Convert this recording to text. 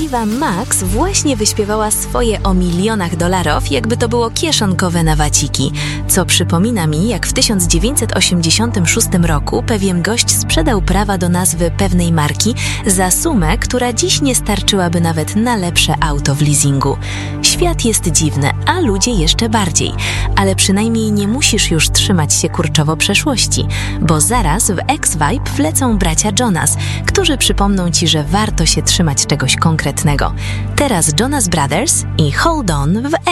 Ewa Max właśnie wyśpiewała swoje o milionach dolarów, jakby to było kieszonkowe na waciki, co przypomina mi, jak w 1986 roku pewien gość sprzedał prawa do nazwy pewnej marki za sumę, która dziś nie starczyłaby nawet na lepsze auto w leasingu. Świat jest dziwny, a ludzie jeszcze bardziej, ale przynajmniej nie musisz już trzymać się kurczowo przeszłości, bo zaraz w X-Vibe wlecą bracia Jonas, którzy przypomną Ci, że warto się trzymać czegoś konkretnego. Teraz Jonas Brothers i Hold On w